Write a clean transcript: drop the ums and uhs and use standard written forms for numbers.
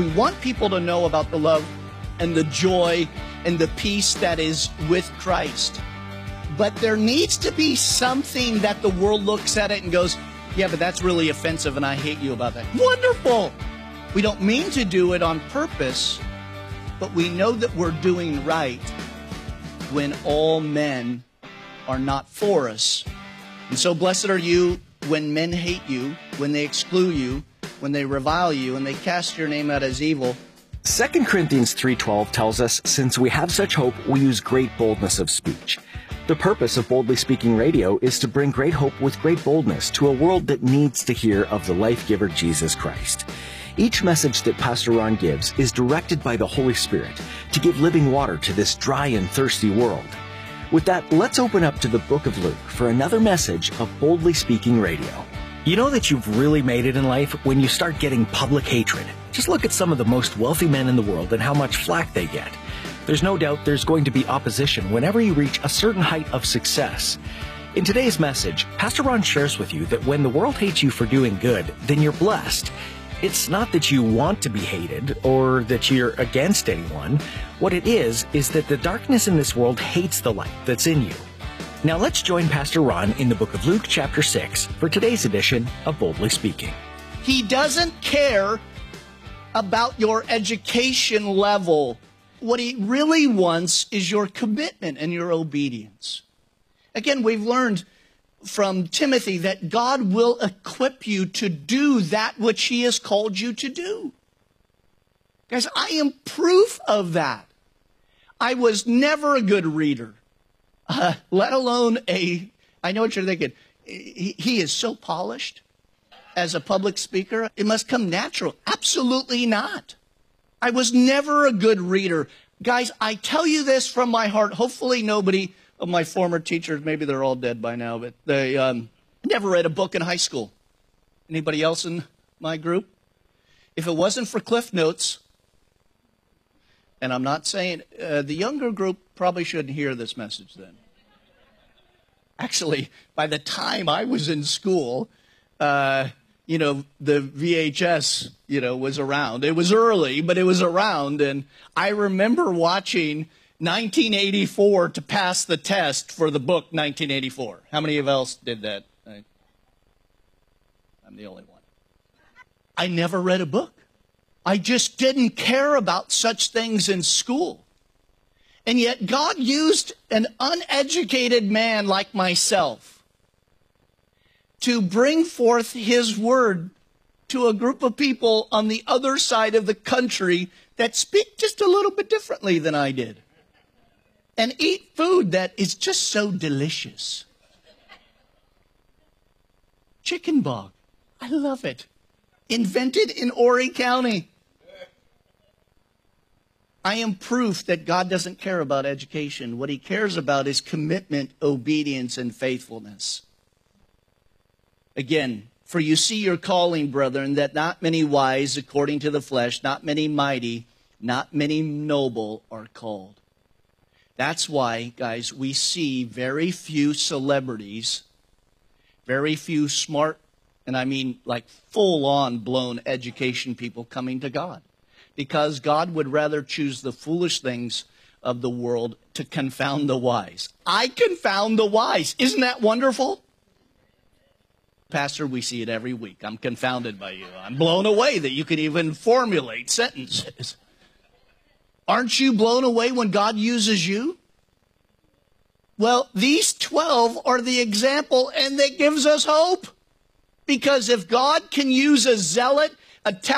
We want people to know about the love and the joy and the peace that is with Christ. But there needs to be something that the world looks at it and goes, yeah, but that's really offensive and I hate you about that. Wonderful! We don't mean to do it on purpose, but we know that we're doing right when all men are not for us. And so blessed are you when men hate you, when they exclude you, when they revile you, and they cast your name out as evil. 2 Corinthians 3:12 tells us, since we have such hope, we use great boldness of speech. The purpose of Boldly Speaking Radio is to bring great hope with great boldness to a world that needs to hear of the life-giver Jesus Christ. Each message that Pastor Ron gives is directed by the Holy Spirit to give living water to this dry and thirsty world. With that, let's open up to the book of Luke for another message of Boldly Speaking Radio. You know that you've really made it in life when you start getting public hatred. Just look at some of the most wealthy men in the world and how much flack they get. There's no doubt there's going to be opposition whenever you reach a certain height of success. In today's message, Pastor Ron shares with you that when the world hates you for doing good, then you're blessed. It's not that you want to be hated or that you're against anyone. What it is that the darkness in this world hates the light that's in you. Now let's join Pastor Ron in the book of Luke chapter 6 for today's edition of Boldly Speaking. He doesn't care about your education level. What he really wants is your commitment and your obedience. Again, we've learned from Timothy that God will equip you to do that which he has called you to do. Guys, I am proof of that. I was never a good reader, let alone I know what you're thinking. He is so polished as a public speaker. It must come natural. Absolutely not. I was never a good reader. Guys, I tell you this from my heart. Hopefully nobody of my former teachers, maybe they're all dead by now, but they never read a book in high school. Anybody else in my group? If it wasn't for Cliff Notes, and I'm not saying, the younger group probably shouldn't hear this message then. Actually, by the time I was in school, the VHS, was around. It was early, but it was around. And I remember watching 1984 to pass the test for the book 1984. How many of else did that? I'm the only one. I never read a book. I just didn't care about such things in school. And yet God used an uneducated man like myself to bring forth his word to a group of people on the other side of the country that speak just a little bit differently than I did. And eat food that is just so delicious. Chicken bog. I love it. Invented in Horry County. I am proof that God doesn't care about education. What he cares about is commitment, obedience, and faithfulness. Again, for you see your calling, brethren, that not many wise according to the flesh, not many mighty, not many noble are called. That's why, guys, we see very few celebrities, very few smart, and I mean like full-on blown education people coming to God. Because God would rather choose the foolish things of the world to confound the wise. I confound the wise. Isn't that wonderful? Pastor, we see it every week. I'm confounded by you. I'm blown away that you can even formulate sentences. Aren't you blown away when God uses you? Well, these 12 are the example, and that gives us hope. Because if God can use a zealot, a